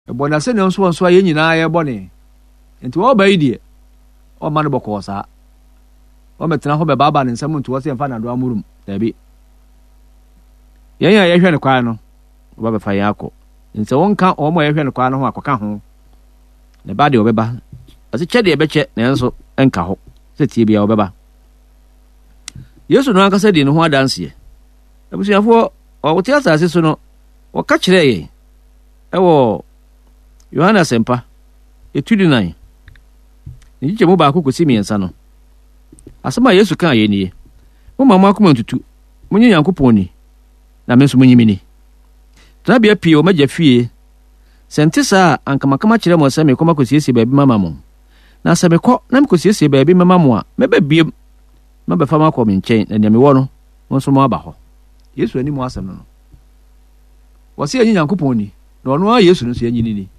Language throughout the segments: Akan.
Ebona se ne nso nso aye nyina ye bone. Enti wo ba yi de o ma no bɔkɔ saa. O metena ho be baba ne nsam nto wo se mfa na do amurum. Dabi. Yen ya ye hwɛ ne kwan no. Wo ba fa yakɔ. Nse wonka o mo ye hwɛ ne kwan no ho akɔka ho. Ne ba de obeba. Ase kyɛ de ebɛkyɛ ne nso enka ho. Se tie bia obeba. Yesu no ankasa di ne ho adanse. Abusuafo o te asase so no wo ka kyerɛ ye. Ewo Yohana Sempa etudi nan. Ni gye mo ba akoko si miensa no. Asema Yesu kan ye nie. Mo mama akoma ntutu. Munyi Nyankopɔn ni. Na me nso munyimi ni. Trabia pie o magya fie. Sente saa ankamakama kyerɛ mo sɛ me koma kosiesie baabi mama mo. Na sɛ me kɔ na me kosiesie baabi mama mo a meba biem. Mabɛfa ma kɔ me nkyɛn na nea me wɔ no mo nso mo aba hɔ. Yesu ani mo asɛm no. Wɔse anyi Nyankopɔn ni. Na ɔno a Yesu no so anyi ni.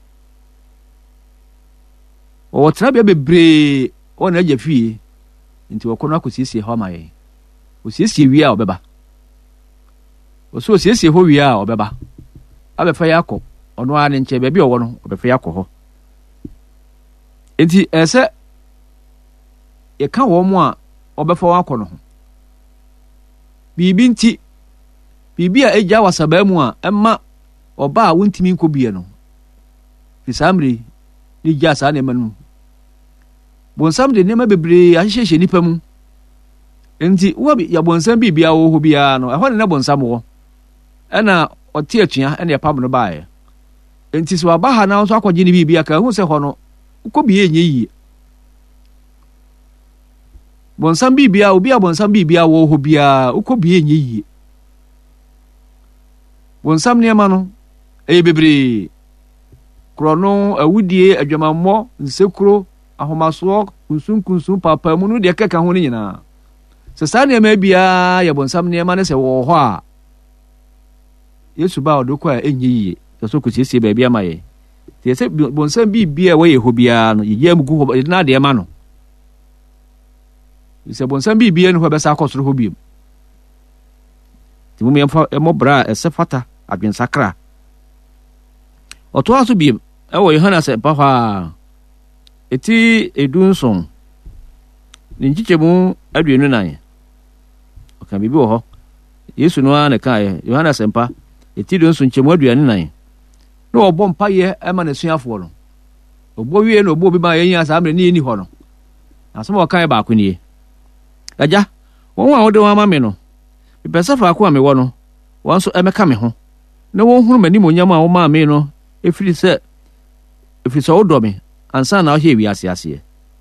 O trabia bebre o na agya fie. Nti wɔkɔ no akosiesie hɔ ma yɛ. Osiesie wie a ɔbɛba. Oso osiesie hɔ wie a ɔbɛba. Abɛfa yɛ akɔ. Ɔno a ne nkyɛn baabi ɔwɔ no ɔbɛfa yɛ akɔ hɔ. Enti ɛsɛ yɛka wɔ mo a ɔbɛfa wɔ akɔ no ho. Biribi nti biribi a ɛgya wasaba mu a ɛma ɔba a wontimi nkɔ bie no. Fisamre ni gya saa ne manu. Bonsam de nema bebre ahyehyɛ nipa mu. Enti wo ya bonsam bibia wo ho bia no ɛhɔ ne na bonsam wo. Ɛna ɔte atua ɛna yɛpam no bae. Enti so aba ha na nso akɔgye ne bibia ka hu sɛ hɔ no ukɔ bie nye yi. Bonsam bibia obi a bonsam bibia wo ho bia ukɔ bie nye yi. Bonsam ne ma no ɛyɛ bebre. Krono awudie adwamammɔ nsekuro ahomasoɔ kunsun papa mu no de keka ho ne nyina. Sɛ saa nneɛma bia yɛ bonsam nneɛma ne sɛ wɔ hɔ a Yesu ba odokɔ a enyi yie so kosiesie baabi ama yɛ. Tie sɛ bonsam bibia wɔ yɛ hɔ bia no yɛ mugu hɔ na de ma no. Sɛ bonsam bibia no hɔ bɛsa akɔsoro hɔ biem. Ti mu yɛmfa ɛmɔbra ɛsɛ fata adwensakra. Ɔto aso biem ɛwɔ Yohana Sempa hɔ a eti edunson ne nkyɛmu aduonu nan. Ɔka bibi wɔ hɔ. Yesu no a ne kae Yohana Sempa eti dunson nkyɛmu aduonu nan. Na ɔbɔ mpaeɛ ɛma ne suafoɔ no. Ɔbɔ wie no ɔbɔ bi ba yɛn asa amre ne ni hɔ no. Asɛm ɔkae baako nie. Agya, wɔn a wɔde wɔn ama me no. Mepɛ sɛ faako a me wɔ no, wɔn nso ɛmɛka me ho. Na wɔn hunu m'anim onyam a wɔmaa me no efiri sɛ wodɔ me ansa na ɔhye wiase aseɛ.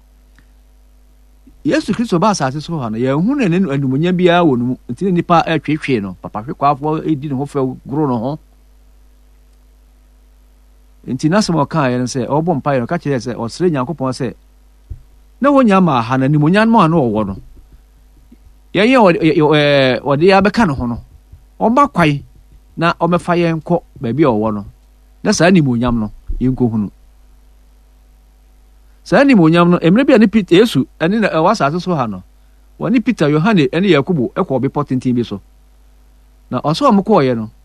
Yesu Kristo ba asase so ha no yɛn hu ne animunya biara wɔ no mu nti nipa atwetwe no papa hwekwaafo edi ne ho fɛ goro no ho. Nti na sɛm ɔka yɛn sɛ ɔbɔ mpae no ka kyerɛ sɛ ɔsrɛ Nyankopɔn sɛ na wonya ma ha na animunya no a no ɔwɔ no yɛn yɛ ɔde abɛka ne ho no ɔmba kwai na ɔmɛfa yɛn kɔ baabi a ɔwɔ no na saa animunyam no yɛnkɔ hunu. Saa animunyam no emre bia ne Peter Yesu ɛne na ɛwɔ asase so ha no wɔne Peter Yohane ɛne Yakobo ɛkɔ bepɔ tenten bi so na ɔso ɔmo kɔɔyɛ no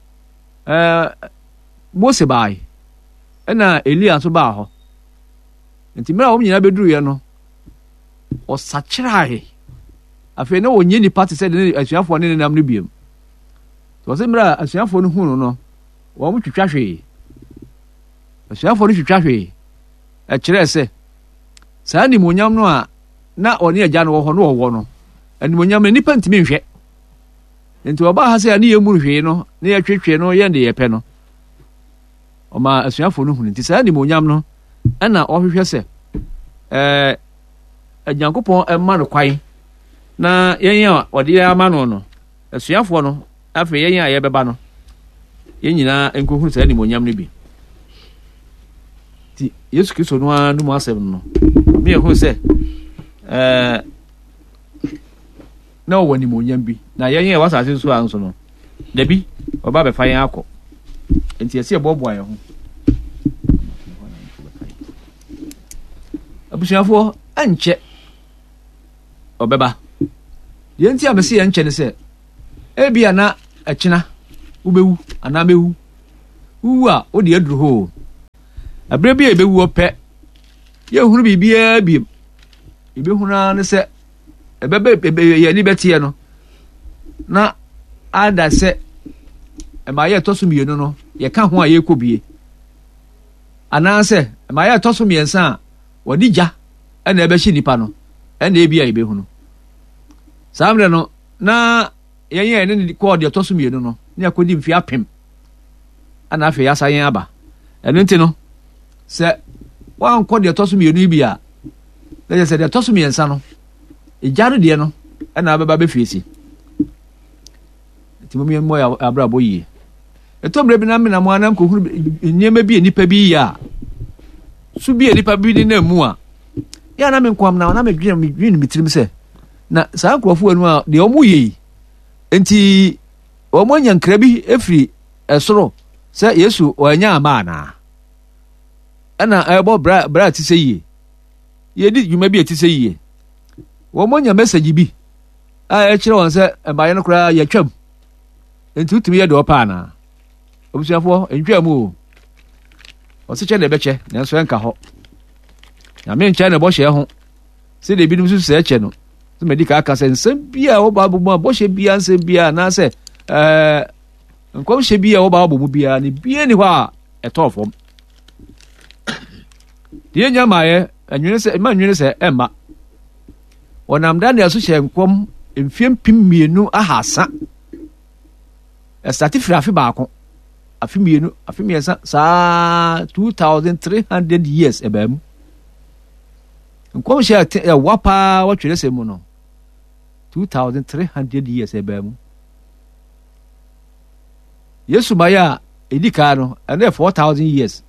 Mose bae ɛna Elia nso baa hɔ. Nti mmerɛ a wɔn nyinaa bɛduruɛ no ɔsakyerɛe afei na wɔnyɛ nipa te sɛ de asuafoɔ ne nenam no biem. Wɔsɛ mmerɛ a asuafoɔ no hunu no wɔn twitwa hwee. Asuafoɔ no twitwa hwee ɛkyerɛ sɛ saa nimonyam no a na ɔne agya no wɔ hɔ no wɔwɔ no animonyam no nipa ntimi nhwɛ. Nti ɔbaa ha sɛ ne yɛmu hwee no ne yɛtwetwe no yɛn de yɛpɛ no ɔma asuafoɔ no hunu. Nti saa nimonyam no ɛna ɔhwehwɛ sɛ Nyankopɔn ɛma no kwan na yɛn a ɔde ama no no asuafoɔ no afei yɛn a yɛbɛba no yɛn nyinaa nkɔhunu saa nimonyam no bi. Ti Yesu Kristo no a no mu asɛm no me yɛhu sɛ na ɔwɔ nimonyam bi na yɛn a wasase so a nso no dabi ɔba bɛfa yɛn akɔ. Nti yɛsɛ yɛbɔboa yɛn ho. Abusuafoɔ ankyɛ ɔbɛba. Yɛn ti a bɛsɛ yɛn nkyɛ ne sɛ ebia na ɛkyena wobɛwu anaa mɛwu. Wu a wode aduru hɔ. abre bi ebe wu pɛ ye hunu bibia bi ebe huna ne se ebe ye ni betie no na ada se ma ye toso mienu no ye ka ho a ye kobie ana se ma ye toso miensa a wodi gya na ebe hye nipa no na ebia ebe hunu samre no na ye ne ko de toso mienu no ne akodi mfi apem ana afi ya sayen aba eno nti no se wan ko de toso mienu bi a le se de toso miensa no ejaro de no na ababa be fiesi ti mo mi mo ya abrabo yi etomre bi na me na mo anam ko hunu nyema bi nipa bi ya su bi nipa bi ni na mu a ya na me nkwam na me dwin mi tirim se na saa nkrofo anu a de omu yi enti omo nyankra bi efiri esoro se Yesu oanya amana ana ebo bra ti se yi ye di dwuma bi ati se yi omo nya message bi a e kire won se baye no kra ya twam enti utumi ye de opa na obusuafo entwa mu o se che na ebeche na so enka ho na me ncha na bo hye ho se de bi num su se che no se medika aka se nsem bia wo ba bo bo hye bia nsem bia na se nkom hye bia wo ba bo mu bia ni bia ni ho a etofom die nya maye anwene se ma nwene se emma wonam da na so hye nkom mfiem pimienu ahasa estati frafi baako afimienu afimiesa sa 2300 years ebam nkom hye wapa watwere se mu no 2300 years ebam Yesu maya edika no ene 4000 years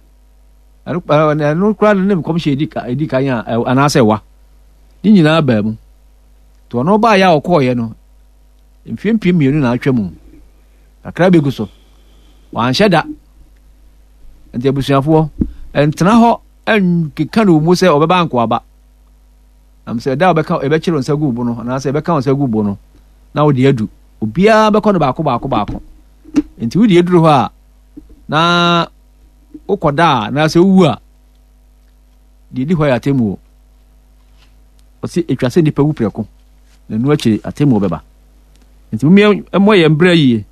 anu kra no nkom hye edika ya anase wa ni nyina abam to no ba ya okoye no mfiem mienu na atwam akra begu so wanhye da enti abusuafo entena ho enkeka no mu se obeba nko aba am se da obeka ebekiro nsa gu bu no na se ebeka nsa gu bu no na wo de adu obia beko no baako enti wo de aduru ho a na ukoda na se wu a di ho ya temu o se etwase nipa wu preko na nu achi atemu obeba enti mo ye mbra yi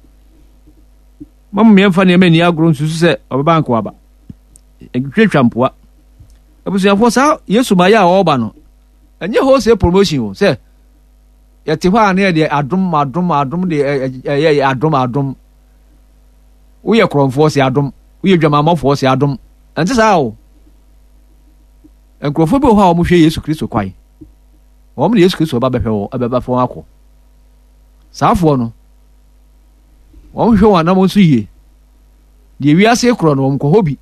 mam me mfa ne mani agro nsusu se obeba nko aba etwetwa mpoa abusuafo sa Yesu ma ya oba no enye ho se promotion o se yete ho ane de adom de adom wo ye kronfo se adom wo ye dwamamafo se adom enti sa o enkrofo bi ho a mo hwe Yesu Kristo kwai wo mo Yesu Kristo ba behwe wo abeba fo akọ saafo no wo hwe wa na mo so yie de wiase kro no mko hobi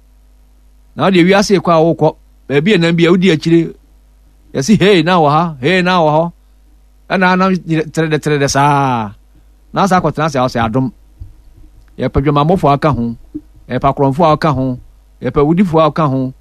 na de wiase kwa wo kọ ba bi na bia udi akire yesi hey na wa ha ana trede sa na sa kwotena se adom ye padwama mofo aka ho ye pa kronfo aka ho ye pa wudifo aka ho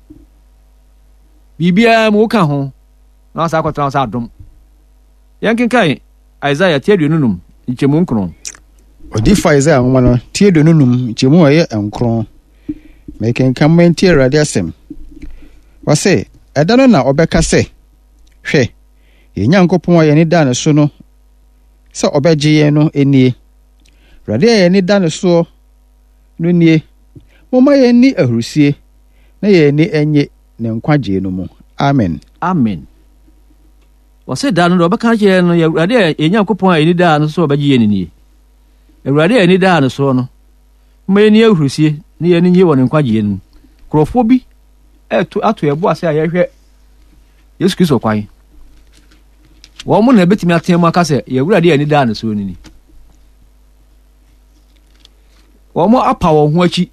bibia mu ka ho na sa kwotena se adom yankinkai Isaiah tiedunum nchemu nkron odifa Isaiah mo no tiedunum nchemu aye nkron mekenkan menti Awurade asem wase edano na obeka se hwe ye Nyankopon aye ni da ne so no se obeje ye no enie Awurade aye ni da ne so no nie moma ye ni ahurusie na ye ni enye ne nkwaje no mu amen wase da no obeka je no Awurade ye Nyankopon aye ni da no so obeje ye nie Awurade aye ni da ne so no moma ye ni ahurusie na ye ni nye won nkwaje no krofo bi ato ebo ase ayehwe Yesu Kristo kwan wo mo na betimi atemu aka se ye Awurade ani da na so ni wo mo apa wo ho achi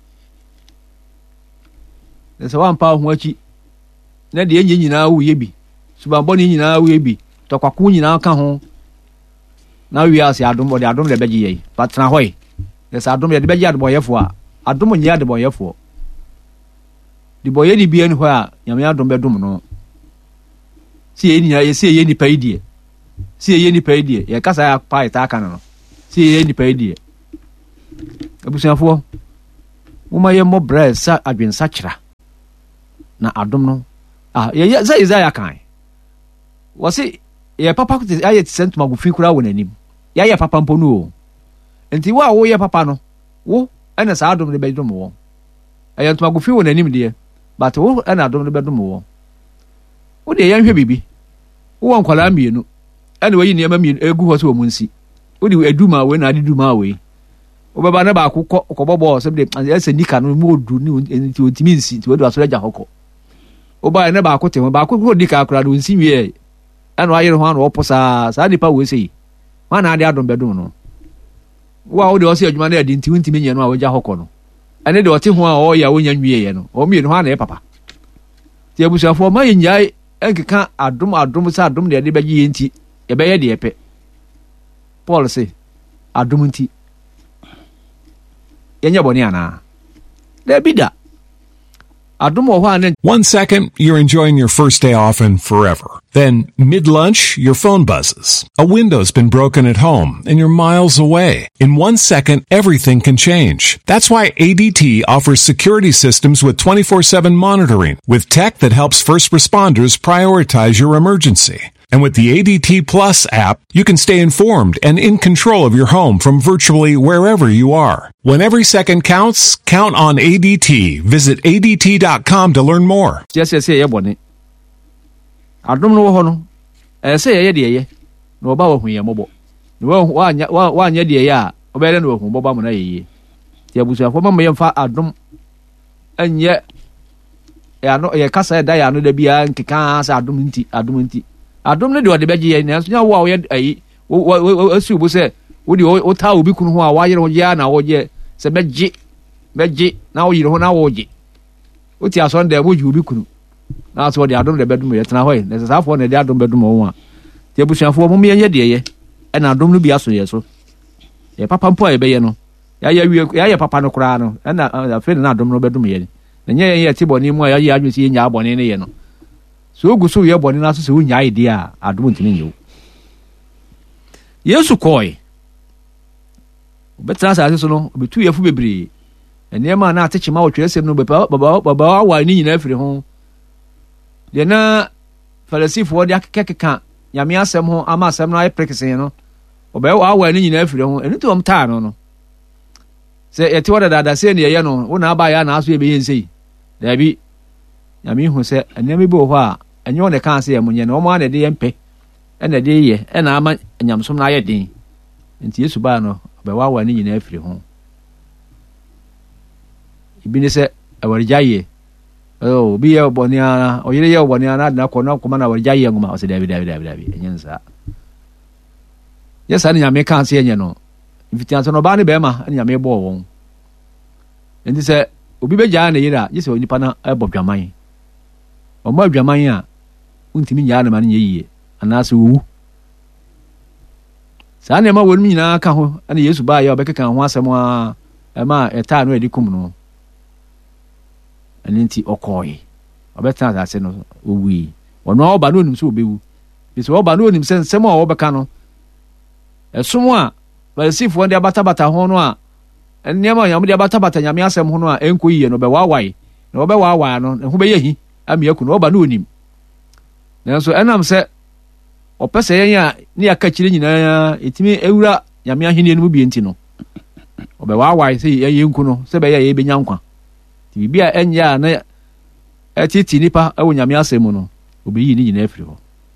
se wa mpa ho achi na de enye nyina wo ye bi subambo ni nyina wo ye bi tokwako nyina ka ho na wi ase adom bo de adom le beji ye patna hoy se adom ye de beji adom yefo a adom nya adom yefo di boye di bien ho a nyame adom be dom no si ye nya ye si ye ni paidie ye kasa ya pa ita aka no si ye ni paidie abusuafo wo ma ye mo bra sa adwensa kira na adom no yɛ sɛ Isaiah kan wɔ se yɛ papa kote ayɛ te sɛ ntoma gofi koraa wɔ n'anim yɛayɛ papa mpo no o nti wo a woyɛ papa no wo ɛna saa adom no bɛdom wɔ ɛyɛ ntoma gofi wɔ n'anim deɛ but wo ɛna adom no bɛdom wɔ wo deɛ yɛnhwɛ biribi wowɔ nkwalaa mmienu ɛna wayi nneɛma mmienu egu hɔ so wɔ mu nsi wo de aduma wei na ade duma wei wobɛba ne baako kɔbɔbɔ sɛ de ɛsɛ nika no mu odu ne nti otimi nsi nti wode asɔre agya hɔ kɔ woba ne baako te ho baako ko nika akora no nsi wie ɛna wayere ho ana wɔpɔ saa nipa wei sɛ yi wana ade adom bɛdom no wo a wode ɔsɛ adwuma no adi nti wontimi nyɛ no a wogya hɔ kɔ no ɛne de ɔte ho a ɔyɛ a wonya nwieɛ no ɔmmienu ho ana yɛ papa nti abusuafoɔ ma yɛnyae ɛnkeka adom sɛ adom deɛ de bɛgye yɛ nti yɛbɛyɛ deɛ pɛ Paul sɛ adom nti yɛnyɛ bɔne anaa dabi da adom wɔ hɔ a ne 1 second, you're enjoying your first day off and forever. Then, mid-lunch, your phone buzzes. A window's been broken at home and you're miles away. In 1 second, everything can change. That's why ADT offers security systems with 24/7 monitoring, with tech that helps first responders prioritize your emergency. And with the ADT Plus app, you can stay informed and in control of your home from virtually wherever you are. When every second counts, count on ADT. Visit ADT.com to learn more. Yes, yɛ bɔne. Adom no wɔ hɔ no, sɛ yɛyɛ deɛ yɛ, na ɔba wɔ hu yɛ mmɔbɔ. Na woanyɛ deɛ yɛ a, ɔbɛyɛ no wɔ hu mmɔbɔ ama no yɛyɛ. Nti abusuafoɔ ma yɛmfa adom ɛnyɛ yɛ kasa ɛda yɛ ano da biara nkeka sɛ adom nti. Adom no de ɔde bɛgye yɛ nanso nya wo a woyɛ ayi asi wo sɛ wode wotaa obi kunu ho a wayere ho gyaa na wɔgye sɛ bɛgye na woyere ho na wɔgye wote asɔn dɛ wogye obi kunu na so wɔde adom de bɛdom yɛ tena hɔ na sɛsaafoɔ na de adom bɛdom wɔn a te abusuafoɔ mo yɛnyɛ deɛ yɛ ɛna adom no bi aso yɛ so yɛ papa mpo a yɛbɛyɛ no yɛayɛ papa no koraa no ɛna afei na adom no bɛdom yɛ na nyɛ yɛ te bɔne mu a yɛayɛ adwene sɛ yɛnya bɔne no yɛ no so ogu so yɛ bɔne no so sɛ wonya idea a adom ntimi nyɛ wo Yesu kɔe obɛtena asase so no obetu yɛfo bebree nneɛma na ate kyema wɔtwerɛ sɛm no baba wa ni nyina afiri ho deɛ na farisifoɔ de akekeka nyame asɛm ho ama asɛm no ayɛ prekesen no ɔbɛwa ni nyina afiri ho ɛno to ɔmtaa no sɛ yɛte wɔ dadaada sɛ ne yɛyɛ no wo na aba yɛ na aso yɛbɛyɛ nsɛi daabi nyame hu sɛ nneɛma bi wɔ hɔ a ɛnyɛ wɔn ka sɛ yɛ mo nyɛ no ɔmo ana de yɛ mpɛ ɛna de yɛ ɛna ama nyamsom na ayɛ den nti Yesu baa no ɔbɛwa ne nyina afiri ho ibi ne sɛ awarigya yɛ obi yɛ bɔne ara ɔyere yɛ bɔne ara na akɔ na kɔma na awarigya yɛ ngoma ɔsɛ dabi ɛnyɛ nsa yɛ saa ne nyame ka sɛ ɛnyɛ no mfitian sɛ no ɔbaa ne bɛrima ne nyame bɔɔ wɔn nti sɛ obi bɛgyaa ne yere a gye sɛ onipa no ɛbɔ dwaman ɔmmɔ adwaman a wontimi nyaa ne ma no nyɛ yie anaasɛ owu saa nneɛma wɔ no nyinaa ka ho ɛna Yesu baa yɛ ɔbɛkeka ho asɛm a ɛma ɛtaa no adi kum no ɛno nti ɔkɔɔe ɔbɛtena asase no ɔwui ɔno a ɔba no onim sɛ ɔbɛwu bi sɛ ɔba no onim sɛ nsɛm a wɔbɛka no ɛsom a farisifoɔ de abatabata ho no a nneɛma a nyame de abatabata nyame asɛm ho no a ɛnkɔ yie no bɛwaawae na wɔbɛwaawae no ɛho bɛyɛ hi ami aku no ɔba no onim nanso ɛnam sɛ ɔpɛ sɛ yɛn a ne yɛaka kyerɛ nyinaa ɛtumi awura nyame ahenni no mu bi nti no ɔbɛwaawae sɛ yɛyɛ nku no sɛ bɛyɛ yɛbɛnya nkwa nti biribi a ɛnyɛ a na ɛtete nipa ɛwɔ nyame asɛm mu no ɔbɛyi ne nyinaa afiri hɔ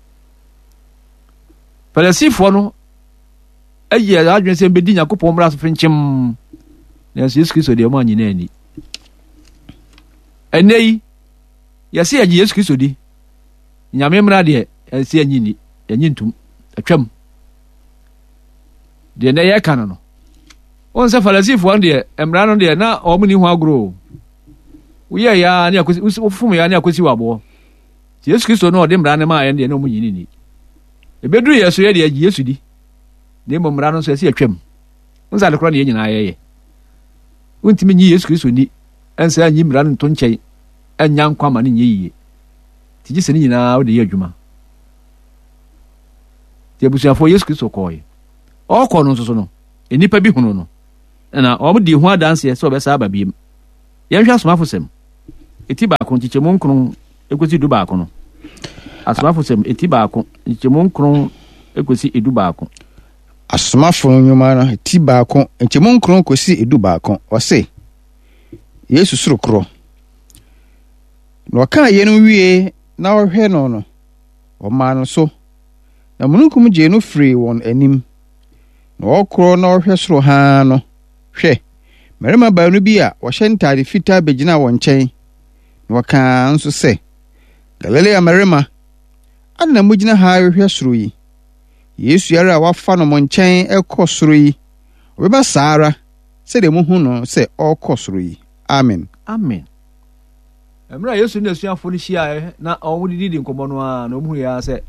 farisifoɔ no ayi adwene sɛ bɛdi Nyankopɔn mmara so fenkyem nanso Yesu Kristo deɛ ɔmo anyina ani ɛnɛ yi yɛsɛ yɛgye Yesu Kristo di nyame mmara deɛ ɛsɛ yɛnyi ntom atwam deɛ na yɛka no wɔn sɛ farisifoɔ no deɛ mmara no deɛ na ɔmo ni ho agorɔ woyɛ ya ne akosi wofom ya ne akosi waboɔ Yesu Kristo no ɔde mmara no ma yɛn deɛ na ɔmo nyini ni ebeduru yɛ so yɛ deɛ agye Yesu di ne mmom mmara no nso ɛsɛ atwam nsa de korɔ ne yɛ nyinaa yɛyɛ wontimi nyi Yesu Kristo ni ɛnsa anyi mmara no nto nkyɛn ɛnya nkwa ma ne nyɛ yie ti gye sɛ ne nyinaa wode yɛ adwuma ti abusuafoɔ Yesu Kristo kɔɔe ɔkɔ no nso so no nnipa bi hunu no ɛna ɔmo di ho adanseɛ sɛ ɔbɛsa aba biem yɛnhwɛ asomafo sɛm eti baako nkyɛmu nkron ekosi du baako no asomafo sɛm eti baako nkyɛmu nkron ekosi edu baako asomafo nnwuma no eti baako nkyɛmu nkron kosi edu baako ɔse Yesu sorokoro na ɔka yɛn wie na ɔhwɛ no ɔma no so na mununkum gye no firi wɔn anim na ɔkoro na ɔhwɛ soro haa no hwɛ mmarima baanu bi a wɔhyɛ ntade fitaa begyina wɔn nkyɛn na wɔka nso sɛ Galilea mmarima ana mugyina ha hwɛ soro yi Yesu yare a wafa no mo nkyɛn ɛkɔ soro yi ɔbɛba saara sɛ de mu hu no sɛ ɔkɔ soro yi amen Emra Yesu na suafo no hia na ɔmo didi nkɔmɔ no a na ɔmo ya sɛ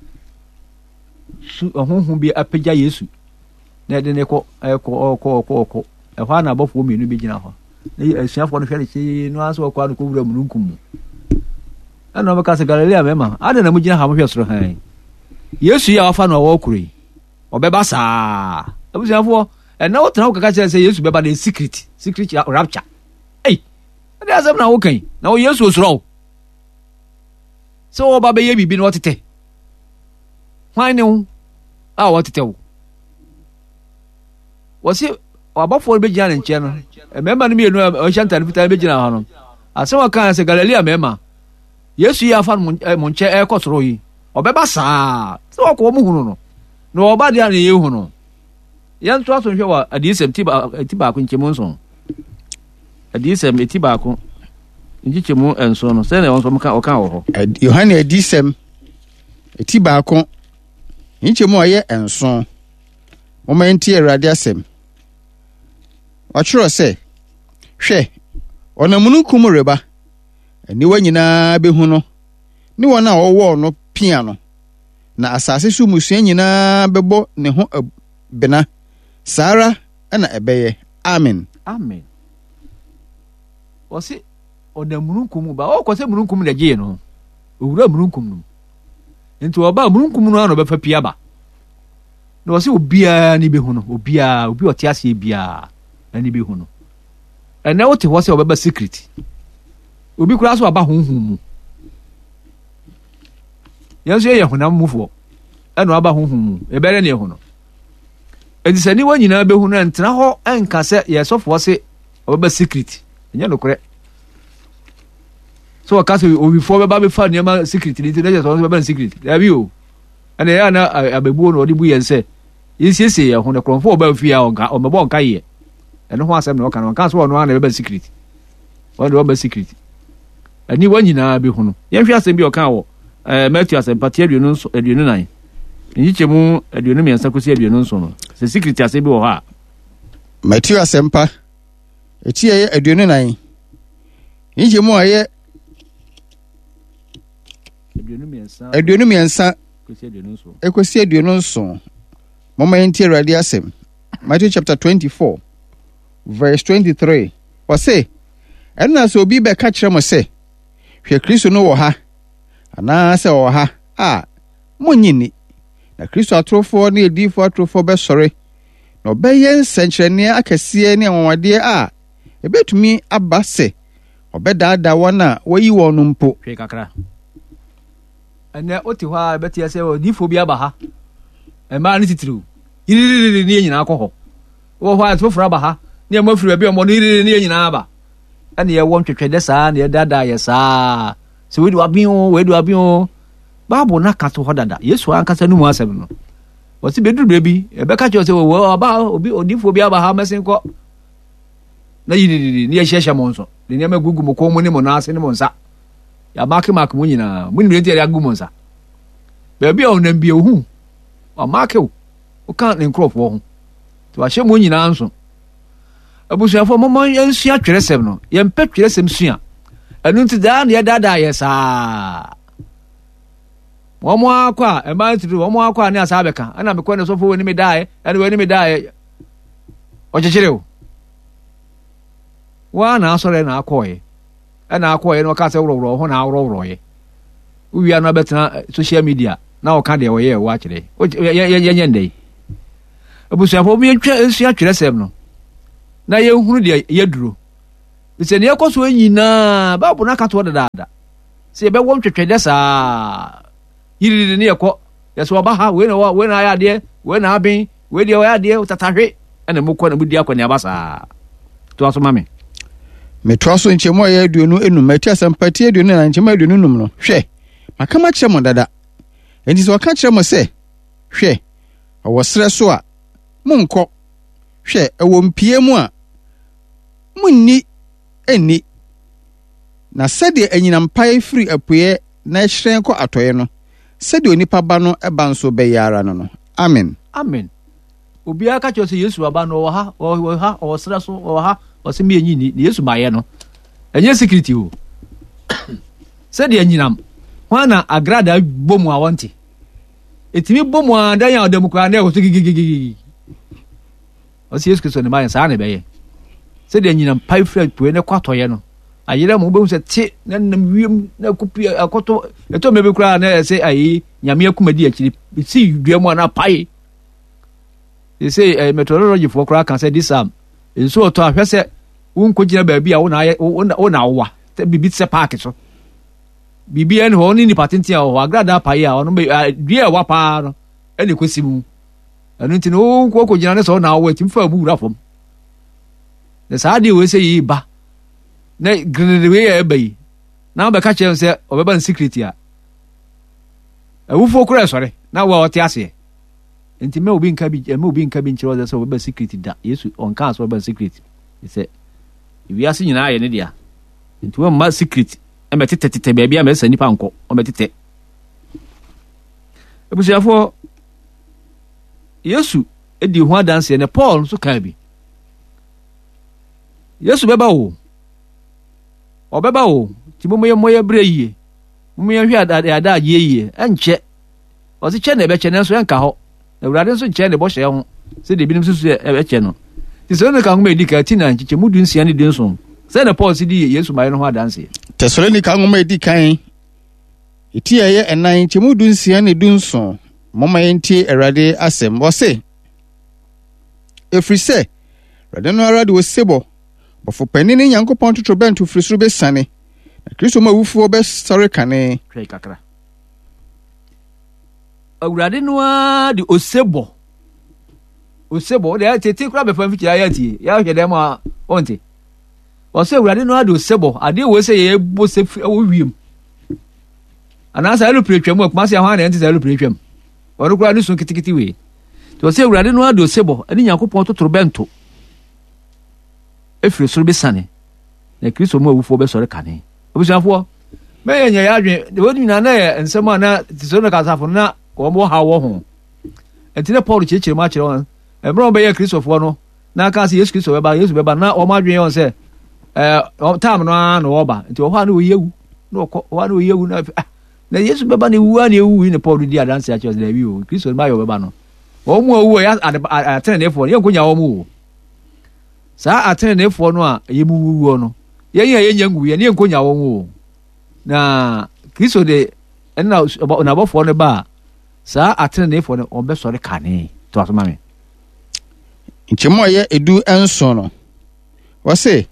su ɔhonhom bi apagya Yesu na de ne kɔ ɛhɔ na abɔfo mmienu bi gyina hɔ na asuafo no hwɛ ne kyi no aso ɔkɔ no kɔwura mununkum mu ɛna ɔbɛka sɛ Galilea mɛma ada na mo gyina ha mo hwɛ soro han Yesu ya wafa no ɔwɔ kuro yi ɔbɛba saa abusuafo ɛna wotena wo kaka kyerɛ sɛ Yesu bɛba na secret rapture ɛde asɛm na wokan na wo Yesu osoro sɛ wɔba bɛyɛ bibi na wɔtetɛ hwan ne wo a wɔtetɛ wo wɔsi abɔfoɔ bɛgyina ne nkyɛn no mmarima no mmienu a ɔhyɛ ntade fitaa bɛgyina hɔ no asɛm ɔka sɛ Galilea mmarima Yesu yi afa mo nkyɛn ɛkɔ soro yi ɔbɛba saa sɛ wɔkɔ mo hunu no na ɔba deɛ na yɛhu no yɛn nso aso nhwɛ wɔ adiyisɛm ti baako nkyɛmu nson adiyisɛm eti baako nkyɛmu nson no sɛ na wɔn nso ɔka wɔ hɔ Yohane adiyisɛm eti baako nkyɛmu ɔyɛ nson wɔn nti Awurade asɛm ɔkyerɛ sɛ hwɛ ɔnamununkum reba aniwa nyinaa bɛhu no ne wɔn a wɔwɔ no pia no na asase so musua nyinaa bɛbɔ ne ho bena saara ɛna ɛbɛyɛ amen wɔsi ɔnamununkum ba ɔkɔ sɛ mununkum na gye no owura mununkum no nti ɔba mununkum no ano bɛfa pia ba na wɔsi obiara ni bɛhu no obi ɔte ase biara ani bɛhu no ɛna wote hɔ sɛ ɔbɛba secret obi kura so aba honhom mu yɛn so yɛ honam mufoɔ ɛna aba honhom mu ɛbɛrɛ ne ɛho no ɛdi sɛ niwa nyinaa bɛhu no ntena hɔ ɛnka sɛ yɛsɔfoɔ se ɔbɛba secret ɛnyɛ nokorɛ so wɔka sɛ owifoɔ bɛba bɛfa nneɛma secret ne nti na kyɛ sɛ ɔbɛba secret daabi o ɛna ɛyɛ na abɛbuo no ɔde bu yɛn sɛ yɛsiesie yɛn ho no korɔmfoɔ ɔba fie a ɔmɛbɔ nka yɛ ɛno ho asɛm na ɔka no ɔka so ɔno ana bɛba secret ɔde ɔba secret ani wa nyinaa bɛhu no yɛnhwɛ asɛm bi ɔka wɔ Matthew asɛmpa te 29 nyikyɛmu 23 kosi 29 no sɛ secret asɛm bi wɔ hɔ a Matthew asɛmpa ɛti ɛyɛ 29 nyikyɛmu ɛyɛ 23 ekosi 29 mama yɛnti Awurade asɛm Matthew chapter 24 verse 23 ɔse ɛna sɛ obi bɛka kyerɛ mo sɛ hwɛ Kristo no wɔ ha anaasɛ wɔ ha a monyini na Kristo atorofoɔ ne ediyifoɔ atorofoɔ bɛsɔre na ɔbɛyɛ nsɛnkyerɛnneɛ akɛseɛ ne anwanwadeɛ a ɛbɛtumi aba sɛ ɔbɛdaadaa wɔn a wɔyi wɔn no mpo hwɛ kakra ɛnɛ wote hɔ a ɛbɛteɛ sɛ odiyifoɔ bi aba ha ɛmaa ne titiriw yiriri ne yɛ nyinaa kɔ hɔ wɔ hɔ a ɛtoforo aba ha ne ɛma firi baabi a ɔmɔ no yiriri ne yɛ nyinaa aba ɛne yɛwɔ ntwetwɛdɛ saa ne yɛdaadaa yɛ saa sɛ wadi wabio Bible na ka to hɔ dada Yesu ankasa no mu asɛm no wɔsi bɛduru baabi ɛbɛka kyerɛ sɛ aba obi odifoɔ bi aba ha mɛsen kɔ na yiriri ne yɛhyehyɛ mo nso de nneɛma gugu mo kɔn mu ne mo naase ne mo nsa yɛamaake mo nyinaa mo nimire nti yɛde agu mo nsa baabi a ɔnam bi ohu ɔmaake wo woka ne nkurɔfoɔ ho nti wahyɛ mo nyinaa nso abusuafoɔ mɔmɔ yɛnsua twerɛsɛm no yɛmpɛ twerɛsɛm sua ɛno nti daa ne yɛdaadaa yɛ saa wɔn akɔ a ɛmaa tiri wɔn akɔ a ne asa abɛka ɛna mekɔ ne sɔfo wɔ ne me daeɛ ɛna wɔ ne me daeɛ ɔkyekyere o wɔn na asɔre na akɔɛ ɛna akɔɛ na ɔka sɛ worɔworɔ hɔ na aworɔworɔɛ wowia no abɛtena social media na ɔka deɛ wɔyɛ ɛwɔ akyerɛ yɛnyɛ ndɛ abusuafoɔ bi yɛntwa nsua twerɛsɛm no na yɛnhunu deɛ yɛduro sɛ ne ɛkɔ so nyinaa Bible na ka to dadaada sɛ yɛbɛwɔ ntwetwɛdɛ saa yiriri ne yɛkɔ yɛsɛ wɔba ha wei na ayɛ adeɛ wei na aben wei deɛ wɔyɛ adeɛ tatahwe ɛna mokɔ na mudi akɔ ne aba saa to aso ma me metoa so nkyɛmu a yɛ aduonu enum mati asɛmpati aduonu na nkyɛmu aduonu num no hwɛ maka ma kyerɛ mo dada enti sɛ wɔka kyerɛ mo sɛ hwɛ ɔwɔ serɛ so a monkɔ hwɛ ɛwɔ mpie mu a munni ɛnni na sɛdeɛ anyinam pae firi apueɛ na ɛhyerɛn kɔ atɔeɛ no sɛdeɛ onipa ba no ɛba nso bɛyɛ ara no amen obiara ka kyerɛ sɛ Yesu aba no ɔwɔ ha ɔwɔ serɛ so ɔwɔ ha ɔsɛ me enyi ni Yesu mayɛ no ɛnyɛ security o sɛdeɛ anyinam hwan na agrada bɔ mu a wɔnte ɛtumi bɔ mu a dan yɛ ɔdamu koraa na ɛwɔ so gigigigigi ɔsɛ Yesu Kristo ne mayɛ saa ne bɛyɛ sɛdeɛ anyinam pae firi apueɛ ne kɔ atɔeɛ no ayerɛ mo bɛhu sɛ te na nam wiem na kopi akɔtɔ ɛtɔ mɛbɛ koraa na ɛsɛ ayi nyame akumadi akyiri si dua mu ana pae ɛsɛ meteorology foɔ koraa ka sɛ disam nso ɔtɔ ahwɛ sɛ wonkɔgyina baabi a wona awowa sɛ biribi te sɛ paake so biribi ɛne hɔ ne nipa tenten a wɔ hɔ agrada pae a ɔno dua ɛwa paa no ɛne kɔsi mu ɛno nti no wonkɔgyina ne sɛ wona awowa atimi fa abu wura fam na saa deɛ wei sɛ yii ba na grenade wei yɛ ɛba yi na wobɛka kyerɛ sɛ ɔbɛba no secret a awufoɔ koraa ɛsɔre na wo a ɔte aseɛ nti ma obi nka bi nkyerɛ sɛ ɔbɛba secret da Yesu ɔnka sɛ ɔbɛba secret sɛ wiase nyinaa yɛ ne dea nti wɔmma secret ɛmɛtetɛtetɛ baabi a mɛsa nipa nkɔ ɔmɛtetɛ abusuafoɔ Yesu di ho adanseɛ ne Paul nso kaa bi Yesu bɛba wo ɔbɛba wo nti mommɔyɛ berɛ yie mommɔyɛ hwɛ ada yie ɛnkyɛ ɔse kyɛ na ɛbɛkyɛ nanso ɛnka hɔ Awurade nso nkyɛ ne bɔhyɛ ho sɛ de binom susu ɛbɛkyɛ no nti sɛ ɔno ka ho edi ka ti na nkyɛkyɛ mu 16 ne di nso sɛ na Paul si di Yesu mayɛ no ho adanse Tesalonika nwoma edi kan eti ɛyɛ ɛnan nkyɛmu 16 ne 17 mɔma yɛntie Awurade asɛm wɔse ɛfiri sɛ Awurade no ara de osebɔ bɔfo pani ne Nyankopɔn totorobɛnto firi soro bɛsane na Kristo ma awufoɔ bɛsɔre kane hwɛ kakra Awurade no ara de osebɔ de tete kora bɛfa mfikiri ayɛ tie yɛahwɛ dɛm a ɔnte ɔsɛ Awurade no ara de osebɔ adeɛ wɔ sɛ yɛbɔ sɛ ɛwɔ wiem anaasɛ ɛlopire twam akuma sɛ hwan na ɛnte sɛ ɛlopire twam ɔno kora ne so kitikiti wei nti ɔsɛ Awurade no ara de osebɔ ɛne Nyankopɔn totorobɛnto ɛfiri soro bɛsane na Kristo mu awufoɔ bɛsɔre kane abusuafoɔ mɛyɛ nyɛ yɛadwene de wɔn nyinaa na yɛ nsɛm a na tisoro no kasafo na wɔn wɔ ha wɔ ho ɛnti na Paul kyerɛkyerɛ mu akyerɛ wɔn ɛmmerɛ wɔn bɛyɛ Kristofoɔ no na aka sɛ Yesu Kristo bɛba na wɔn adwene wɔn sɛ taam no ara na wɔba nti wɔ hɔ a na wɔyɛ ewu na wɔkɔ wɔ hɔ a na wɔyɛ ewu na Yesu bɛba na ewu a na ewu yi na Paul di adanse akyerɛ sɛ dɛbi o Kristo no ayɛ ɔbɛba no wɔn mu a ewu yɛ atenenefoɔ no yɛn nkonya wɔn mu o saa atenenefoɔ no a yɛ mu wuwuo no yɛn a yɛnya ngu yɛn yɛn nkonya wɔn o na Kristo de ɛna nabɔfoɔ no ba saa atenenefoɔ no wɔn bɛsɔre kane to asoma me nkyɛmu a yɛ edu nson no wɔse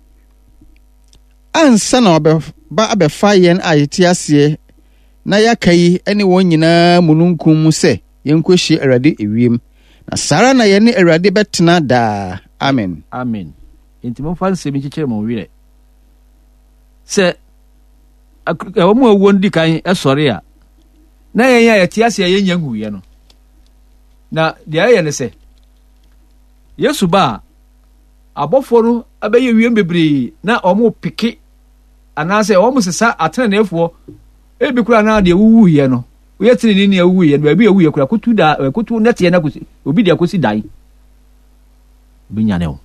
ansa na ɔbɛba abɛfa yɛn a yɛte aseɛ na yɛaka yi ne wɔn nyinaa mununkum mu sɛ yɛnkɔhyie Awurade ewiem na sara na yɛne Awurade bɛtena daa amen enti momfa nsɛm nkyekyere mo werɛ sɛ ɛwɔ mu awuo no di kan ɛsɔre a na yɛn a yɛte aseɛ yɛnya nguiɛ no na deɛ ɛyɛ ne sɛ Yesu ba abɔfoɔ no abɛyɛ wiem bebree na ɔmo peke anaasɛ ɔmo sesa atenenefoɔ ebi kura na deɛ wuwuiɛ no woyɛ tenene ne awuiɛ no baabi awuiɛ kura kutu nɛteɛ na kosi obi deɛ kosi dan obi nyane wo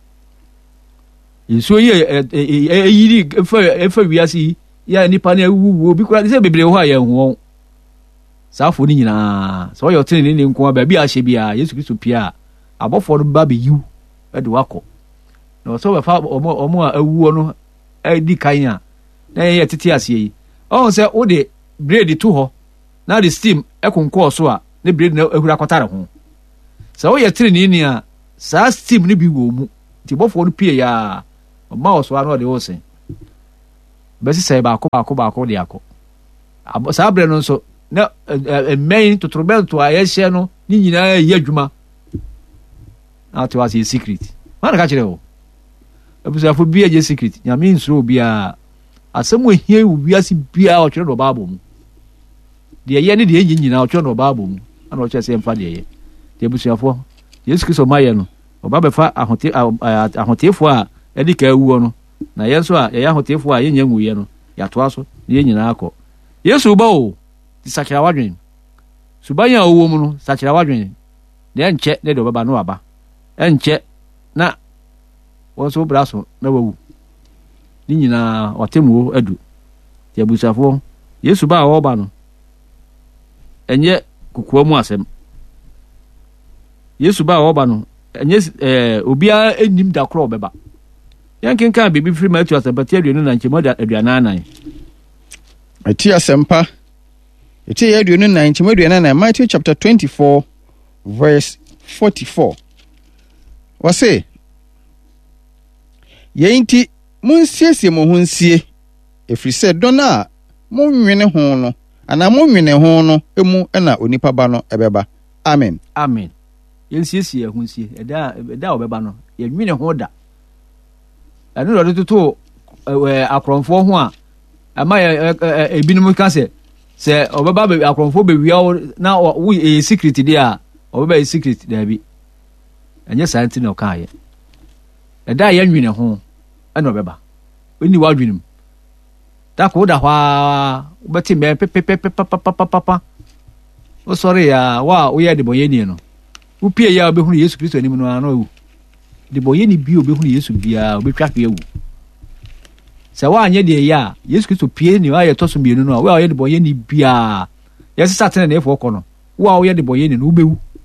nsuo yi ɛyiri ɛfa wiase yi yɛ nipa na awuwu obi kura sɛ bebree hɔ a yɛn ho saa afɔ ne nyinaa sɛ ɔyɛ tenene ne nko a baabi ahyɛ bia Yesu Kristo pia abɔfoɔ no ba bɛyiw ɛde wakɔ na ɔsɛ wɔbɛfa ɔmo a awuo no adi kan a na yɛyɛ tete aseɛ yi ɔhu sɛ wode blade to hɔ na de steam ɛkonkɔɔ so a ne blade no ahura kɔtare ho sɛ woyɛ tereneni a saa steam no bi wɔ mu nti bɔfoɔ no pie a ɔma wɔ so ano ɔde wo sen bɛsi sɛ baako de akɔ saa berɛ no nso na mmɛn totorobɛnto a yɛhyɛ no ne nyinaa yɛ adwuma na te wase yɛ secret mana ka kyerɛ wo abusuafo bi agye secret nyame nsuro biara asɛm ohia wo wiase biara ɔtwerɛ no Bible mu deɛ yɛ ne deɛ ɛnyɛ nyinaa ɔtwerɛ no Bible mu ana ɔkyerɛ sɛ mfa deɛ yɛ deɛ abusuafo Yesu Kristo ma yɛ no ɔba bɛfa ahotefoɔ a ɛde ka awuo no na yɛn nso a yɛyɛ ahotefoɔ a yɛnyɛ nwuyɛ no yɛatoa so na yɛn nyinaa akɔ Yesu ba o ti sakyera wadwen suban a ɔwɔ mu no sakyera wadwen deɛ nkyɛ ne de ɔbɛba no waba ɛnkyɛ na wɔn nso bra so na wawu ne nyinaa ɔtemuo adu deɛ abusuafo Yesu ba a ɔba no ɛnyɛ kokoa mu asɛm Yesu ba a ɔba no ɛnyɛ obiara anim da korɔ ɔbɛba yɛn kenkan biribi firi Matthew asɛmpati 29:49 Ati asɛmpa eti yɛ 29:49 Matthew chapter 24 verse 44 wɔse yɛn nti monsiesie mo ho nsie ɛfiri sɛ dɔn a monwene ho no anaa monwene ho no emu ɛna onipa ba no ɛbɛba amen amen yɛnsiesie ho nsie ɛda ɔbɛba no yɛnwene ho da ɛno na ɔde toto akorɔmfoɔ ho a ama ebinom ka sɛ ɔbɛba akorɔmfoɔ bɛwia wo na wo ɛyɛ secret deɛ a ɔbɛba yɛ secret daabi ɛnyɛ saa nti na ɔkaayɛ ɛda a yɛnwene ho ɛna ɔbɛba ɔnni w'adwene mu da ko woda hɔ a wobɛte mmɛn pepepepepapapa wosɔre a wo a woyɛ debɔyɛni no wopie yɛ a wobɛhunu Yesu Kristo anim no ana awu debɔyɛni bi a wobɛhunu Yesu biara wobɛtwa hwɛ awu sɛ woanyɛ deɛ yɛ a Yesu Kristo pie ne woayɛ tɔ so mmienu no a wo a woyɛ debɔyɛni biara yɛsesa tene na ɛfoɔ kɔ no wo a woyɛ debɔyɛni no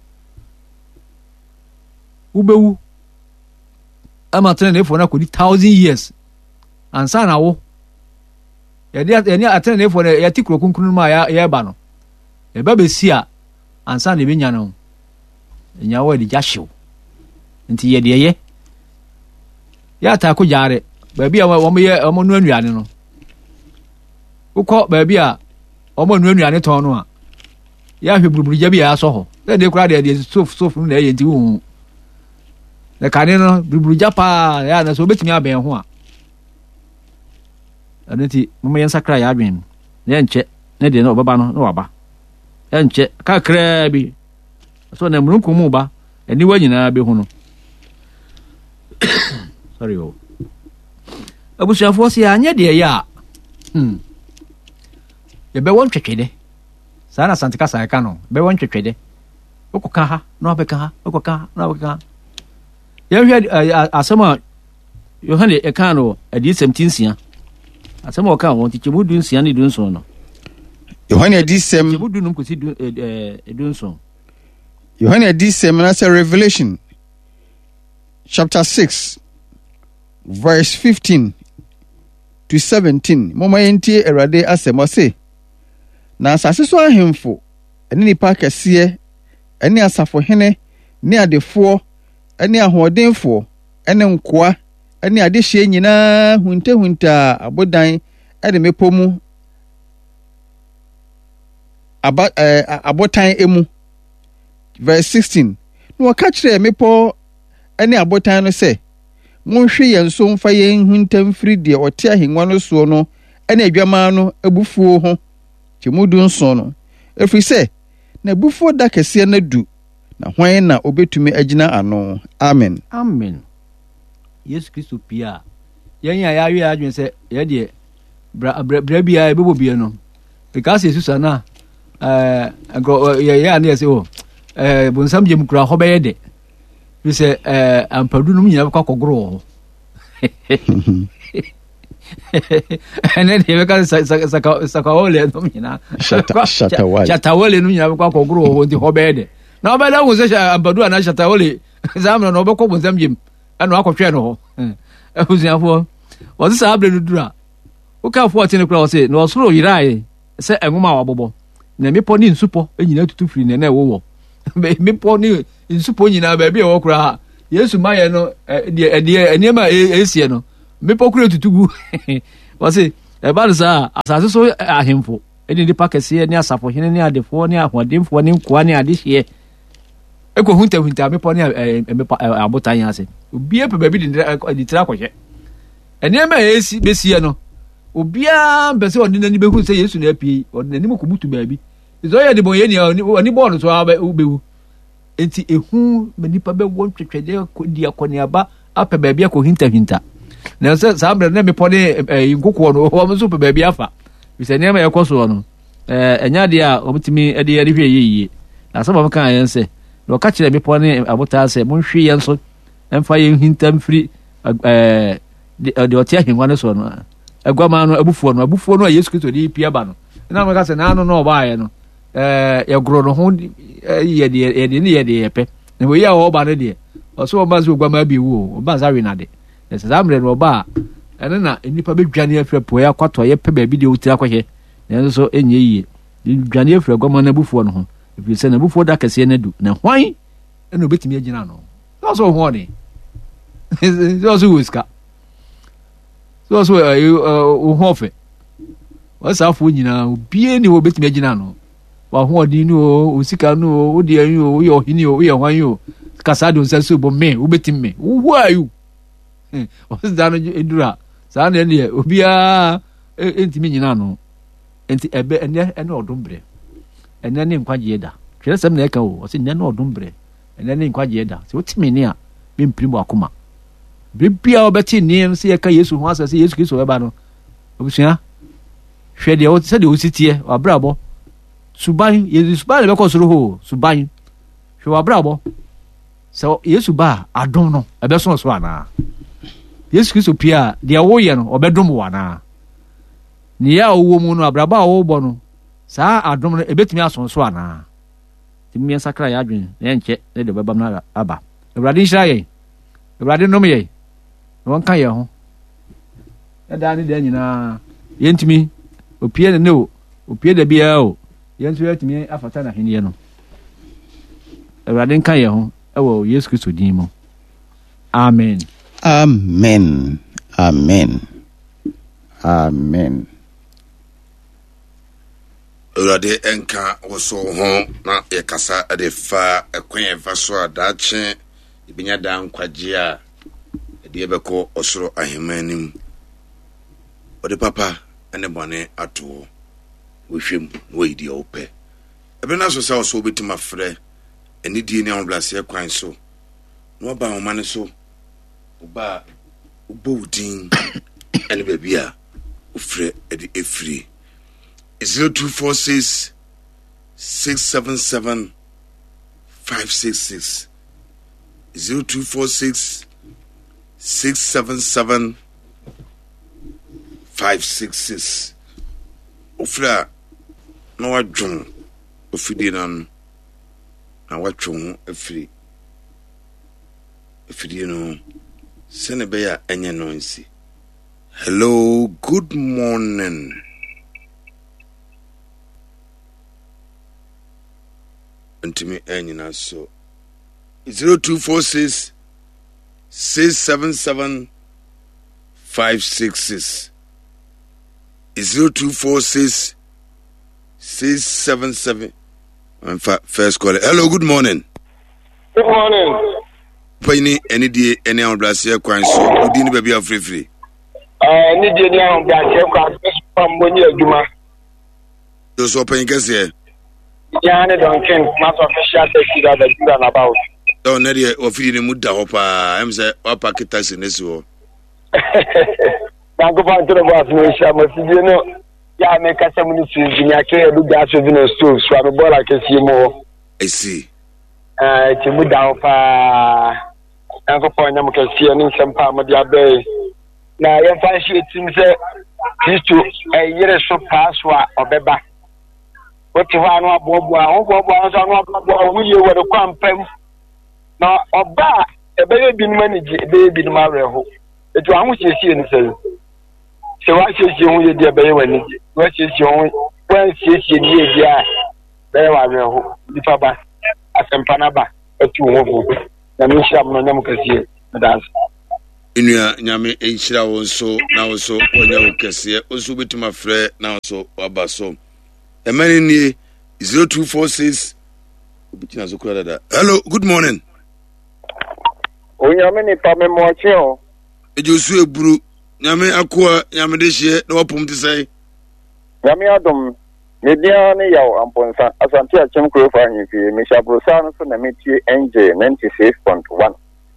wobɛwu ama tene na ɛfoɔ no akɔdi 1,000 years ansa na wo yɛne atene na ɛfoɔ no yɛte kuro kunkunu no mu a yɛba no yɛba bɛsi a ansa na ɛbɛnya no ɛnya wɔ de gya hyew nti yɛdeɛ yɛ yɛata ko gyaare baabi a ɔmo no anuane no wokɔ baabi a ɔmo no anuane tɔn no a yɛahwɛ buruburugya bi a yɛasɔ hɔ sɛ deɛ koraa deɛ sof no na ɛyɛ nti wohu na kane no buruburugya paa yɛ ana sɛ wobɛtumi abɛn ho a ɛno nti moma yɛnsakra yɛ adwen na yɛnkyɛ na deɛ na ɔbɛba no na waba yɛnkyɛ kakraa bi so na mununkum mu ba aniwa nyinaa bɛhu no sorry o abusuafoɔ sɛ anyɛ deɛ yɛ a yɛbɛwɔ ntwetwede saa na santika saa ka no bɛwɔ ntwetwede wokɔka ha na wabɛka ha wokɔka ha na wabɛka ha yɛhwɛ asɛm a Yohane ɛka no adiisɛm 9 asɛm a ɔka wɔn tikyɛmu 16 ne 17 no Yohane adiisɛm tikyɛmu 5 kɔsi 17 Yohane adiisɛm na sɛ Revelation chapter 6 verse 15 to 17 moma yɛntie Awurade asɛm ɔse na asase so ahemfo ɛne nipa kɛseɛ ɛne asafohene ne adefoɔ ɛne ahoɔdenfoɔ ɛne nkoa ɛne adehyeɛ nyinaa huntahunta abodan ɛde mepɔ mu abotan emu verse 16 na wɔka kyerɛ mepɔ ɛne abotan no sɛ monhwe yɛn so mfa yɛn huntam firi deɛ ɔte ahengua no soɔ no ɛne adwamaa no abufuo ho kyɛmu 17 no ɛfiri sɛ na abufuo da kɛseɛ no du na hwan na obɛtumi agyina ano amen amen Yesu Kristo pia yɛn a yɛawe adwene sɛ yɛdeɛ bra biara ɛbɛbɔ bia no because Jesus ana yɛyɛ ane yɛ sɛ bonsam gyem kura hɔ bɛyɛ de bi sɛ ampadu no nyina bɛkɔ akɔgoro wɔ hɔ ɛnɛ deɛ bɛka sakawole no nyina shatawole no nyina bɛkɔ akɔgoro wɔ hɔ nti hɔ bɛyɛ de na ɔbɛda wo sɛ ampadu ana shatawole saa mmerɛ na ɔbɛkɔ bonsam gyem ɛna akɔhwɛ no hɔ abusuafoɔ wɔse saa berɛ no duru a wokafoɔ ɔte no kora wɔ se na ɔsoro yerae sɛ ɛnwoma a wabobɔ na mmepɔ ne nsupɔ nyinaa tutu firi nɛnɛ ɛwowɔ mmepɔ ne nsupɔ nyinaa baabi a ɛwɔ koraa Yesu mayɛ no nneɛma a ɛsie no mepo kure tutugu wase eba no saa asase so ahemfo eni nipa kese ni asafo hene ni adefo ni ahodenfo ni nkoa ni adehye eko hunta mepo ni abotan yase obi epe baabi di tira kwhye enema esi besie no obia mbese won nani behu se Yesu na apie won nani mokubutu baabi izoya de boye ni oni bo no so abewu enti ehu manipa be won twetwede di akoniaba apɛ baabi akɔhintahinta na sɛ saa mmerɛ na mepɔ ne nkokoɔ no wɔm nso pɛ baabi afa bisɛ nneɛma yɛkɔ soɔ no ɛnya deɛ a ɔmtumi de yɛde hwɛ yie na sɛ bɔm kaa yɛn sɛ na ɔka kyerɛ mepɔ ne abotaa sɛ monhwe yɛn so ɛmfa yɛn hinta mfiri deɛ ɔte ahengua no soɔ no aguama no abufuo no a Yesu Kristo de pia ba no na meka sɛ naano na ɔbaayɛ no yɛgoro no ho yɛde ne yɛde yɛpɛ na wɔyi a wɔba no deɛ ɔso ɔba so oguama bi wu ɔba sa we na de ɛsɛ saa mmerɛ no ɔba ɛne na nipa bedwane afira poe akɔtɔ yɛpɛ baabi deɛ wotira kɔhɛ na nso ɛnyɛ yie dwane afira guama na abufuo no ho ɛfiri sɛ na abufuo da kɛseɛ no adu na hwan ɛna obɛtumi agyina no ɔso ho ɔne ɔso wɔ sika ɔso ho ɔfɛ ɔsaafo nyinaa obie ne obɛtumi agyina no wahoɔden no o sika no o deɛ o woyɛ ɔhene o woyɛ hwan o kasa do nsa so bo me wobetim me who are you ɔse da no edura saa na ne obiara entimi nyina no enti ebe ene ɔdom brɛ ene ne nkwagye da twere sɛm na ɛka o ɔse ene ɔdom brɛ ene ne nkwagye da sɛ wotimi ne a mempirim akoma bibia obɛti ne sɛ yɛka Yesu ho asɛ sɛ Yesu Kristo bɛba no obusua hwɛ deɛ sɛ deɛ ositie wabrabɔ suban Yesu suban le bɛkɔ soro ho suban hwɛ wabrabɔ sɛ Yesu ba adom no ɛbɛso so ana Yesu Kristo pia deɛ woyɛ no ɔbɛdom wo ana ne ya wo mu no abraba a wo bɔ no saa adom no ɛbɛtumi aso so ana timi sakra ya adwen na yɛnkyɛ ne de bɛbam na aba Awurade nhyira yɛn Awurade nom yɛn na wɔnka yɛn ho ɛda ne da nyinaa yɛntumi opie ne o opie da biara o yɛn nso yɛtumi afata na hene no Awurade nka yɛn ho ɛwɔ Yesu Kristo din mu amen amen amen amen Awurade enka woso ho na yɛkasa de fa ɛkwan ɛfa so a daakye ibinya da nkwagye a de yɛbɛkɔ ɔsoro ahemanim ɔde papa ene bɔne ato wohwem wɔyi deɛ wopɛ ɛbɛ na so sɛ ɔso obetima frɛ ɛne die ne ahoblase kwan so na ɔba homa ne so ɔba ubodin ene baabi a ofrɛ ɛde efiri 0246 677 566 0246 677 566 ofra na wadwon ofidi nan na watwon afiri no sene be ya enye no nsi. Hello, good morning. Ntimi enyina so 0246 677 566 0246 677 first call. Hello, good morning. Good morning. Pani any day any on Brazil kwan so odi ni baby afrefre. Any day any on Brazil kwan from money aduma. So so pani kese. Yeah, ne don ken mass official taxi that the and about. Oh, na dey ofidi ni muda ho pa. Em say opa taxi nesi ho. Danko pa ntoro boss no sha mo fidie no. Ya me kasa mu ni finya ke edu gas we no stove so am bola kesi mo. I see. Ti muda ho pa. Danko pa nyam kesi ni sempa mo dia be. Na ye fa shi tim se Kristo yere so paswa obeba. What you want to we were the quampem. Now, Oba, a baby manage a baby in my reho. It was you see and say. So, what is you, dear baby, what is your when she is dear? There are the papa as Panaba, a 2 over. The mission of Namukasi, the dance. Inua nyame enhyira wo nso na wo so onya wo kese wo so betuma frɛ na wo so waba so emani ni 0246 obitina so kura dada. Hello, good morning. Onyame ni pa me mochi o. Ejosu eburu nyame akoa nyame de hye na wapom te sai. Nyame adom media ne yaw amponsa asante achem krofa ahimfi me shabrosa no so na metie NJ 96.1.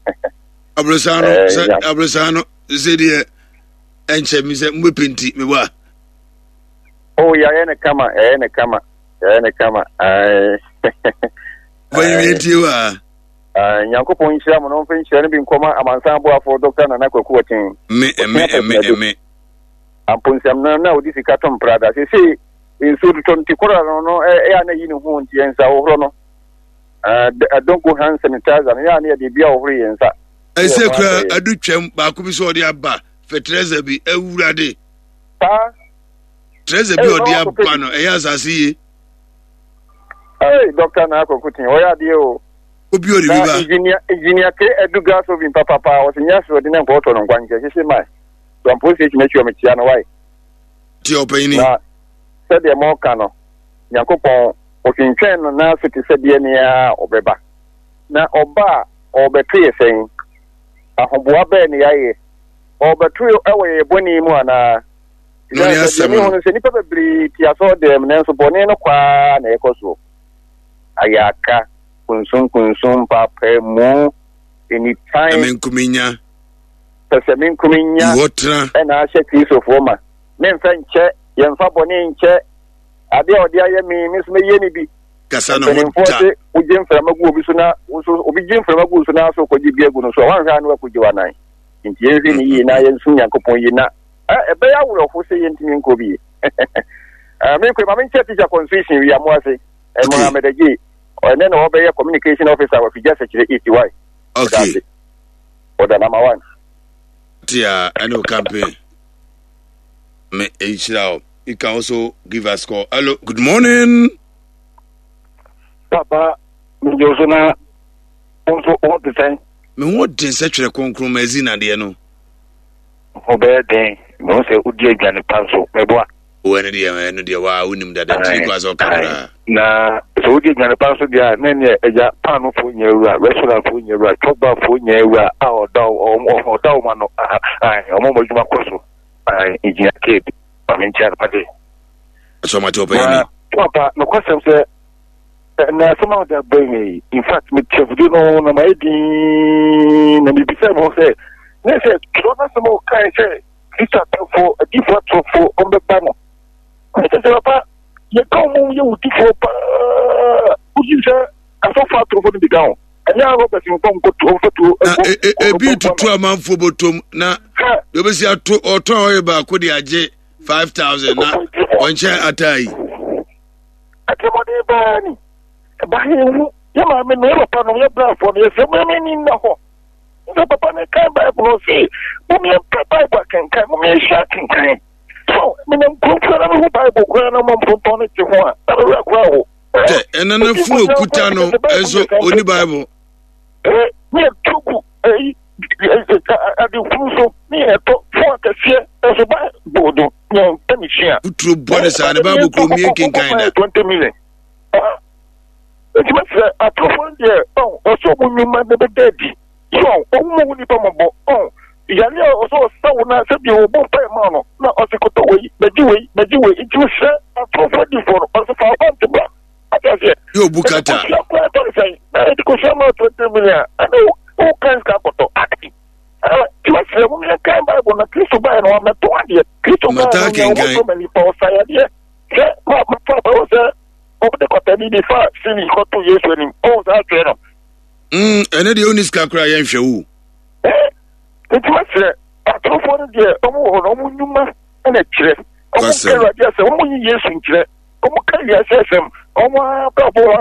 Abrosano zedie enche mi se mbepenti me wa. Oh ya ene kama Vayeti wa. Nyankopon nhyira mo no mfa nhyira ne bi nkoma amansan bo afọ Dr. Nana Kwaku Watin. Me. Amponsiam na odi sika tom prada se inso tonti kora no ya na yi ne hu nti ensa wo no. Don't go hand sanitizer ya na de bia wo yensa. Ese kra adutwam ba ko bi so odi aba fetreza bi awurade. Treza bi odi aba no eya asase yi. Dr. Nana Kwaku Watin o ya de o. Obi odi bi ba. Engineer ke eduga so bin papa o tinya so de na ko to no kwanje sisi mai. So amposi e mechi o metia no why. Ti openi. Na se de mo ka no. Nyankopon o twentwen no na so ti se de ne a obeba. Na oba obetu yesen. Ahoboa ba ne yaye. Obetu ewe eboni mu ana. No ya sema. Ni se nipa bebri ti aso dem na so boni no kwa na ekoso. Ayaka kunsun papa mu anytime. Amen kuminya. Semin kuminya. Wotra. Na ahye Kristofo ma. Men fa nche, yemfa boni nche. Ade odi aye mi misme ye ni bi. Kasa no wota. Uje mfra magu obi so na obi je mfra magu so na so koji bi egu no so wan hwa no akuji wanan. Nti yenzi ni yi na yensu Nyankopon yi na. Ebe ya wuro fo se yentimi nko bi. Me ko ma men che teacher constitution wi amoase. Mohammed Agi. Ene na obeye communication officer wa Fija Secure ETY. Okay. Order number 1. Tia, I know campaign. Me H. You can also give us call. Hello, good morning. Papa, Josuna, also what the time? Me what did such a concrete mazina, dear no? Obey day, no say, Udia Jan Panso, Meboa. When dear, wow, wouldn't that was okay. Na so Udia Jan Panso, dear, many a pan for your restaurant for your toba for your our dog or Dauman, a moment you are in Cape. I mean, Charpade. So much open. Papa, no question, sir. Na some of that bring me. In fact, me chef do no na my din na me be say mo say. Na say kilo some more kind say. It's a for a different for on the panel. I say papa, you come you different pa. You say I so far to for the down. And now go person come go to a bit to 2 months for bottom na. You be see a to or to ba ko di aje 5,000 na. One share atai. Atemode bani. Bahiru, yama me no papa no yabra for the same in the ho. The papa ne kan Bible say, "Mummy Bible kan mummy shaking kan." So, me no confere no Bible kwa na mo ponton ne ti ho a. Ara kwa ho. Ena na fu okuta no enso oni Bible. Me tuku adi fuso me eto fo akase enso ba bodo no tamishia. Utro bone sa ne Bible ko mi kinkan da. 20 million. It's a profound year. Oh, also, when you might be daddy. So, oh, ni pamabo. Oh, Yania also someone said you won't pay mono. Not as a cut away, but you wait, it you say a profound for us for Antibra. You Bukata. I could sum out 20 million. I know who can capital acting. Just a woman came back on a Christo by and on the 20th. Christo many power side. My papa was the cotton the far since got 2 years when him all that trainer. And the only scacra yan show. It was a telephone dear, almost Numa and a chair. Almost yes, only years in chair. Almost yes, almost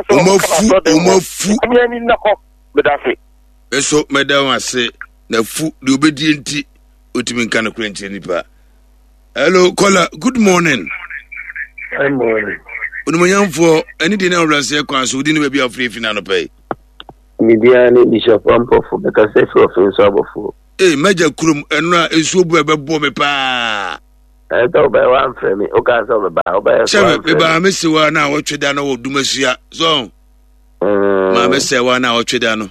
so, Madame, I say, the food, the obedient ultimate kind of cranch nipa. Hello, caller, good morning. Good morning. For anything else, we didn't be a free final pay. Media Bishop Ampo for the Cassette of Sabofu. Major Krum and Esu Bebo me pa. I don't buy one for me. Okay, so about Miss Wana or Chedano Dumasia. So, Mamma say 1 hour Chedano.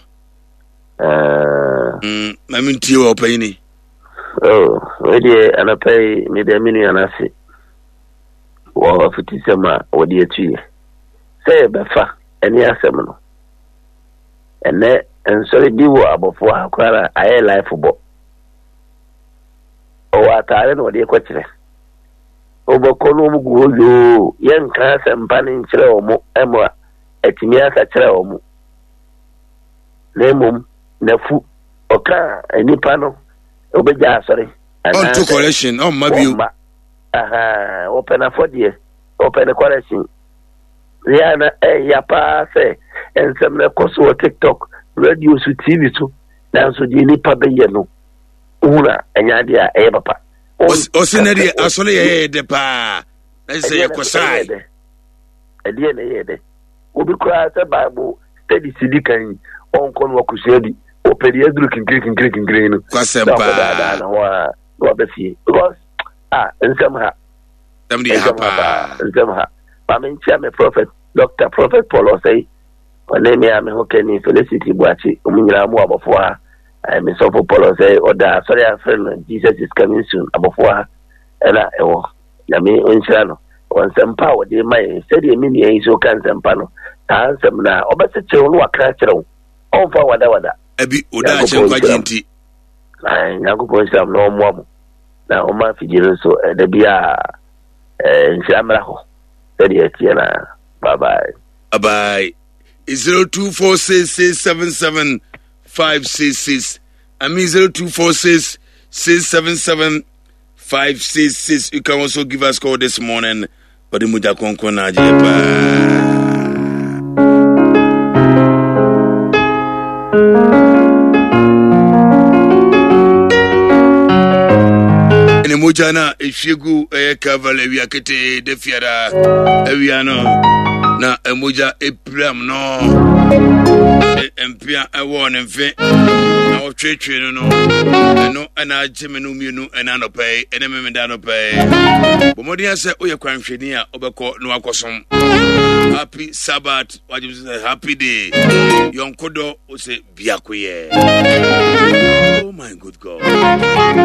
I mean, to you, Penny. Oh, ready, and I pay me the million. I see. Well, if it is a man, or dear tree. Say, Befa, and yes, seminal. And then, and so it do about 4 hours. I life for. Oh, I don't know the question. Obokono muguyo yanka sampani nkyerɛ omo emwa etimi aka kyerɛ omo nemum nafu oka enipa no obegya asɔre on to correction on mabiu open afodie open correction yana ya pa se ensem na koso TikTok radio su TV so nanso di nipa beye no una enyade a eye papa Osineri asole ye de pa. Na say ye kwasai. Ade na ye de. Obi kura se Bible study sidi kan on kon wa kusedi. O pedi edru kinkiri no. Kwasempa. Na wa be fie. Because nsem ha. Dem di hapa. Nsem ha. Ba men chia me prophet Dr. Prophet Paul say onemi ame hokeni Felicity Buachi omunyira mu abofo ha. Me so for Paul say oda sorry friend Jesus is coming soon abofo ela ewo na me onhyira no onsempa wo de mai said e mini yin so kan sempa no ansem na obese chewo no waka kyerɛw onfa wada abi oda che kwajinti nyankopɔn hyam no omo na o ma figire so da bia nhyamra ho said e tie na bye bye 024677 566. I mean 0246 677 566. You can also give us call this morning. But the Muja Konkona Jepa. In the Mujana, if you go a cavalry, we are getting the Fiera, Aviano. Na Muja Epram no. Empia I won and fit our church no and I Jimmy no and I no pay and I no pay. But Modia said, oh, your crime shania overcoat no aquasom. Happy Sabbath, what you say, happy day. Young Kodo will say, Biakuye. Oh, my good God.